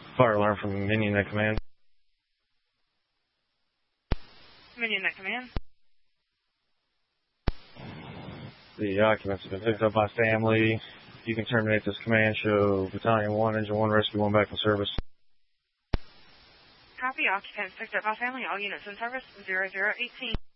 Fire alarm from Minion at command. Minion at command. The occupants have been picked up by family. You can terminate this command. Show Battalion 1, Engine 1, Rescue 1 back in service. Copy. Occupants picked up by family. All units in service. 0018.